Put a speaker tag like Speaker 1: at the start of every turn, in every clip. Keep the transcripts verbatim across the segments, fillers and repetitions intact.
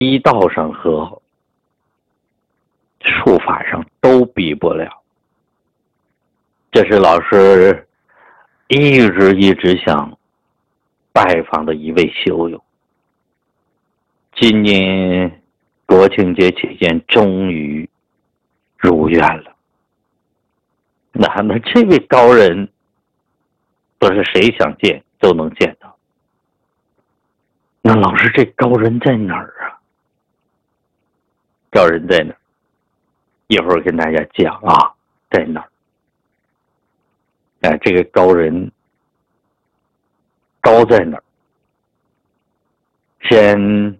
Speaker 1: 医道上和术法上都比不了。这是老师一直一直想拜访的一位修友，今年国庆节期间终于如愿了。那那这位高人不是谁想见都能见到。那老师，这高人在哪儿啊？高人在哪儿？一会儿跟大家讲啊，在哪儿？啊，这个高人高在哪儿？先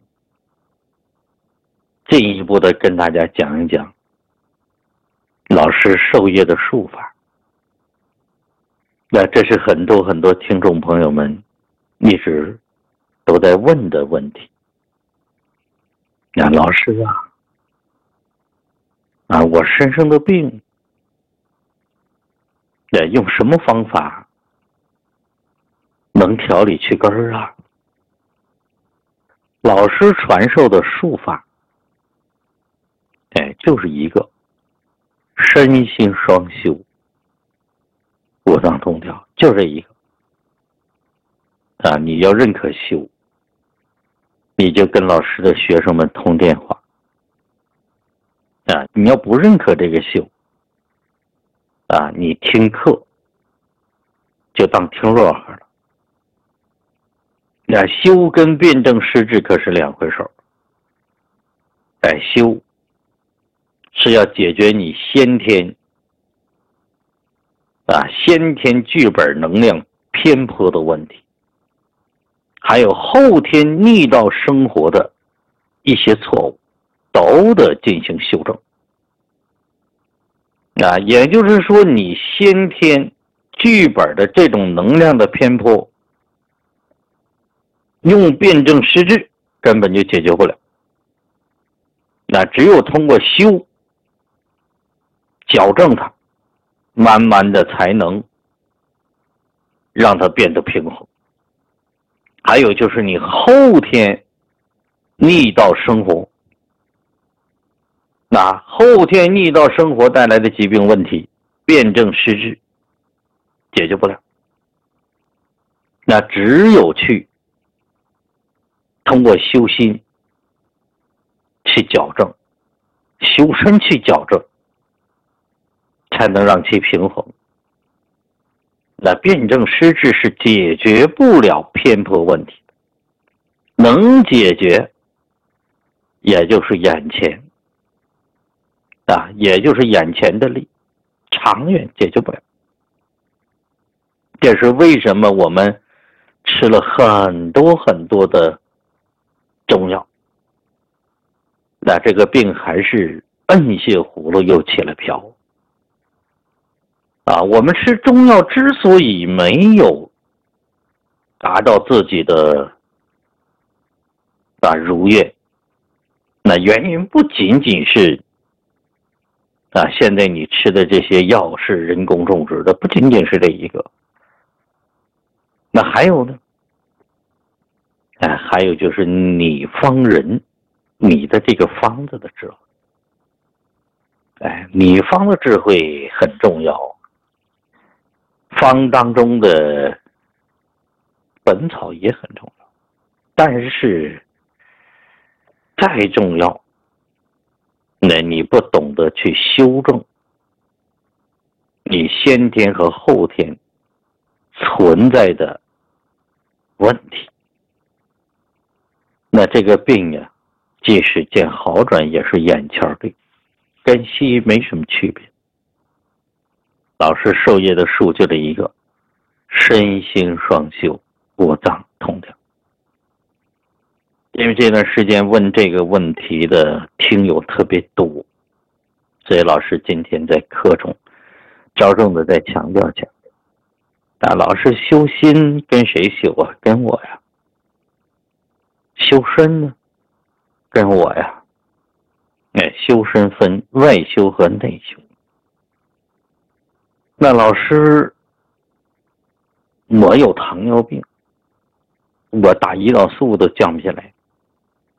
Speaker 1: 进一步的跟大家讲一讲老师授业的术法。那这是很多很多听众朋友们一直都在问的问题。那老师啊，啊，我身上的病，那用什么方法能调理去根儿啊？老师传授的术法，哎，就是一个身心双修，五脏通调，就这一个啊！你要认可修，你就跟老师的学生们通电话啊！你要不认可这个修啊，你听课就当听乐呵了。那修跟辩证施治可是两回事。哎，修是要解决你先天啊先天剧本能量偏颇的问题，还有后天逆道生活的一些错误，都得进行修正。啊，也就是说，你先天剧本的这种能量的偏颇，用辩证施治根本就解决不了。那只有通过修矫正它，慢慢的才能让它变得平衡。还有就是你后天逆道生活，那后天逆道生活带来的疾病问题，辩证施治解决不了。那只有去通过修心去矫正，修身去矫正，才能让其平衡。那辩证施治是解决不了偏颇问题的，能解决也就是眼前啊，也就是眼前的利，长远解决不了。这是为什么我们吃了很多很多的中药，那这个病还是摁下葫芦又起了瓢啊！我们吃中药之所以没有达到自己的啊如愿，那原因不仅仅是啊现在你吃的这些药是人工种植的，不仅仅是这一个，那还有呢？哎，还有就是你方人，你的这个方子的智慧，哎，你方的智慧很重要。方当中的本草也很重要，但是再重要，那你不懂得去修正你先天和后天存在的问题，那这个病呀，即使见好转，也是眼前病，跟西医没什么区别。老师授业的术就这一个，身心双修，五脏通调。因为这段时间问这个问题的听友特别多，所以老师今天在课中着重的再强调强调。那老师修心跟谁修啊？跟我呀。修身呢？跟我呀。哎，修身分外修和内修。那老师，我有糖尿病，我打胰岛素都降不下来，